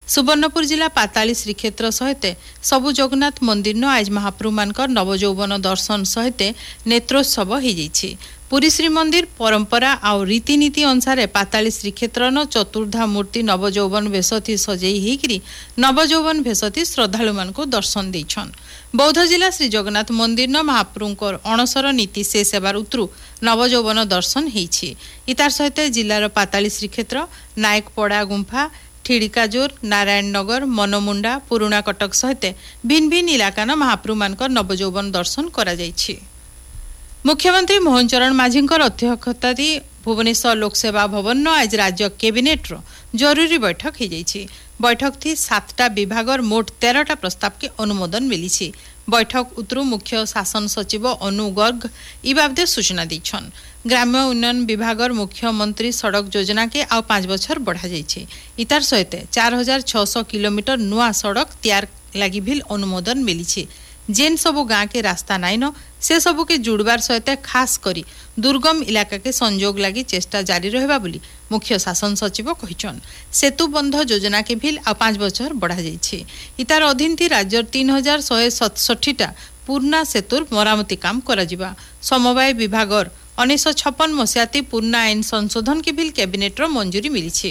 सुवर्णपुर जिला पाताली श्रीक्षेत्र सहित सबु जगन्नाथ मंदिर न आज महाप्रभु मानकर नवजौवन दर्शन सहित नेत्रोत्सव हो जाइछि। पुरी श्रीमंदिर परंपरा आउ रीतिनीति अनुसार पाताली श्रीक्षेत्र न चतुर्धा मूर्ति नवजौवन भेषथी सजई होकरी नवजौवन भेषथी श्रद्धालु मान को दर्शन देछन। बौद्ध जिला श्री जगन्नाथ मंदिर न महाप्रभुंकर अणसर नीति शेष हेबार उतरु नवजौवन दर्शन होइछि। इतार सहित जिलार पाताली श्रीक्षेत्र नायकपड़ा गुंफा ठिड़िकाजोर नारायणनगर मनमुंडा पुराणा कटक सहित भिन्न भिन्न इलाका न महाप्रभु मानकर नवजौवन दर्शन करा जाइछि। मुख्यमंत्री मोहन चरण माझींकर अध्यक्षतारे भुवनेश्वर लोकसेवा भवन न आज राज्य कैबिनेट रो जरूरी बैठक हो जाइछि। बैठक थी 7टा विभागर मोट 13टा प्रस्ताव के अनुमोदन मिली। बैठक उतरु मुख्य शासन सचिव अनु गर्ग इ बाबदे सूचना दैछन। ग्राम्य उन्नयन विभागर मुख्यमंत्री सड़क योजना के आउ 5 बछर बढ़ा जाइछि। इतार सहित 4600 किलोमीटर नुआ सड़क तैयार लगी भी अनुमोदन मिली। जेन सबु गाँ के रास्ता नाइन से सबु के जुड़बार सहित खास करी दुर्गम इलाका के संजोग लगी चेष्टा जारी रहबा बोली मुख्य शासन सचिव कहिछन। सेतु बंध योजना के भी आ 5 बछर बढ़ा जाइछि। इतार अधीन थी राज्य 3167टा पूर्णा सेतुर मरामती काम करा जिबा। समवाय विभागर 1956 मसियाती पूर्णा आईन संशोधन के बिल कैबिनेट रो मंजूरी मिली।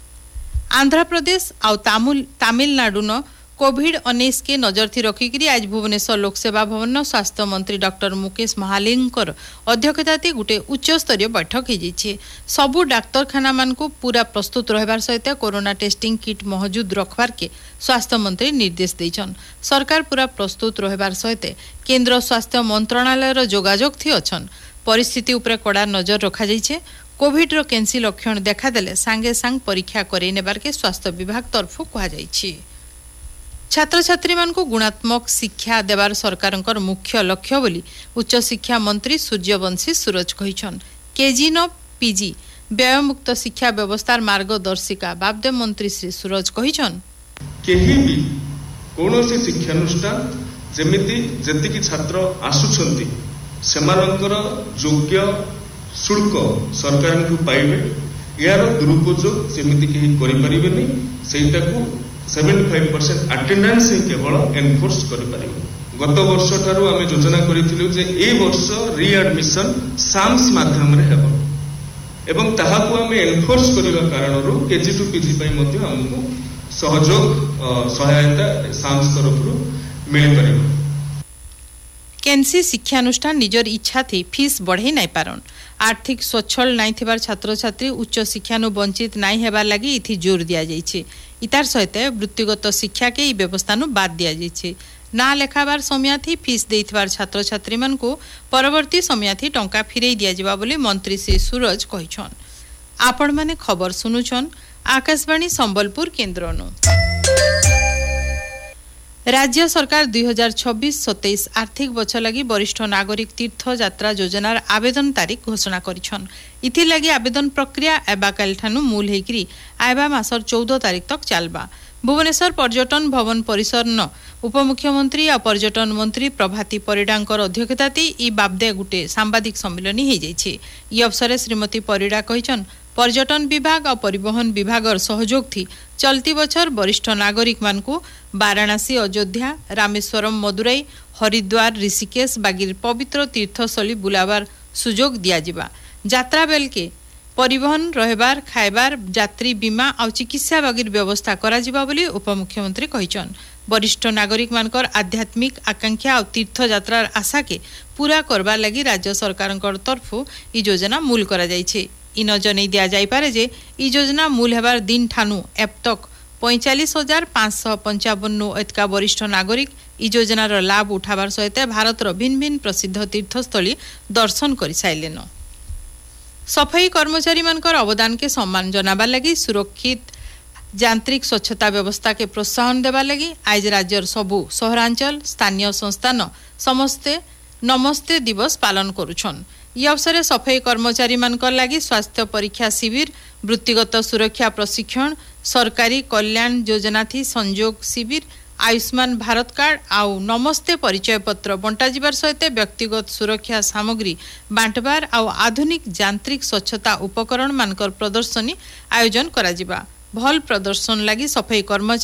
आंध्र प्रदेश आउ तमिलनाडु न कोविड-19 के नजर थी रखिकी आज भुवनेश्वर लोकसेवा भवन स्वास्थ्य मंत्री डॉक्टर मुकेश महालिंकर अध्यक्षतारे गोटे उच्च स्तरीय बैठक हो। सबु डाक्तरखाना मान को पूरा प्रस्तुत रहबार सहित कोरोना टेस्टिंग किट मौजूद रखबार के स्वास्थ्य मंत्री निर्देश देछन। सरकार पूरा प्रस्तुत रहबार सहित केंद्र स्वास्थ्य मंत्रालय जोगाजोग थी अछन। परिस्थिति उपरे कड़ा नजर रखा जाइछे। कोविड रो केंसी लक्षण देखा देले सांगे सांग परीक्षा करे नेबार के स्वास्थ्य विभाग तरफ कहा जाइछे। छात्र छात्री मान को गुणात्मक शिक्षा देवार सरकारंकर मुख्य लक्ष्य बोली उच्च शिक्षा मंत्री सूर्यवंशी सूरज कहिछन। केजी न पीजी व्ययमुक्त शिक्षा व्यवस्थार मार्गदर्शिका बाबदे मंत्री श्री सूरज कहिछन। केही भी कोनोसी शिक्षानुष्ठान जेमिति जतिकी छात्र आसुछंती सेमानंकर योग्य शुल्क सरकार को पाइबे यार दुरुपयोग सेमिति केही करि परिबेनी सेटाकू 75% अटेंडेंस ही केवल एनफोर्स करि परिबो। गत वर्ष ठारू आमे योजना करिथिलु जे ए वर्ष रीएडमिशन साम्स माध्यम रे हेबो एवं ताहाकू आमे एनफोर्स करिवा कारणरू केजी टू पीजी पई मध्ये हमकु सहयोग सहायता साम्स तरफरू मिलि परिबो। केंसी शिक्षानुष्ठान निजर इच्छा थी फीस बढ़े नहीं पारन। आर्थिक स्वच्छल नहीं थिबार छात्र छात्री उच्च शिक्षानु वंचित नहीं हेबार लगी इथि जोर दिया जाइछे। इतार सहित वृत्तिगत शिक्षा के व्यवस्था बाद दिया जाइछे। ना लेखाबार समय थी फीस देइथिबार छात्र छात्री मान को परवर्ती समय थी टंका फिरई दिया जिबा बोली मंत्री श्री सूरज कहिछन। आपण माने खबर सुनुछन आकाशवाणी संबलपुर केंद्रनु। राज्य सरकार 2026-27 आर्थिक वर्ष लगी वरिष्ठ नागरिक तीर्थ यात्रा योजनार आवेदन तारीख घोषणा करिछन। इथि लगी आवेदन प्रक्रिया एबा कालठानु मूल हेकरी आयबा मासर 14 तारीख तक चलबा। भुवनेश्वर पर्यटन भवन परिसर न उपमुख्यमंत्री और पर्यटन मंत्री प्रभाती परिडांकर अध्यक्षताते इ बाबदे गुटे सांबादिक सम्मेलन हो जाइछे। इ अवसर श्रीमती परिडा कहिछन पर्यटन विभाग और परिवहन विभागर सहयोग थी चलती बछर वरिष्ठ नागरिक मान को वाराणसी अयोध्या रामेश्वरम मदुराई हरिद्वार ऋषिकेश बागिर पवित्र तीर्थस्थली बुलावार सुजोग दिया जिबा। यात्रा बेल के परिवहन रहबार खाइबार यात्री बीमा और चिकित्सा बागिर व्यवस्था करा जिबा बोली उपमुख्यमंत्री कहिछन। वरिष्ठ नागरिक मानकर आध्यात्मिक आकांक्षा और तीर्थ यात्रार आशा के पूरा करबार लगी राज्य सरकारंकर तरफ इ योजना मूल करा जाइछे। इन जनै दिया जाई पारे जे इ योजना मूल हेबार दिन ठानु एब तक 45,555 एतका वरिष्ठ नागरिक इ योजनार लाभ उठाबार सहित भारतर भिन्न भिन्न प्रसिद्ध तीर्थस्थली दर्शन करि साइलेन। सफाई कर्मचारी मानकर अवदान के सम्मान जनाबार लगी सुरक्षित यांत्रिक स्वच्छता व्यवस्था के प्रोत्साहन देबार लगी आज राज्यर सबु सहरांचल स्थानीय संस्थान समस्ते नमस्ते दिवस पालन करुछन। यह अवसर सफाई कर्मचारी मानकर लगी स्वास्थ्य परीक्षा शिविर वृत्तिगत सुरक्षा प्रशिक्षण सरकारी कल्याण योजना थी संजोग शिविर आयुष्मान भारत कार्ड आउ नमस्ते परिचय पत्र बंटा जिबार सहित व्यक्तिगत सुरक्षा सामग्री बांटबार आउ आधुनिक यांत्रिक स्वच्छता उपकरण मानकर प्रदर्शनी आयोजन करा जिबा। भल प्रदर्शन लगी सफाई कर्मचारी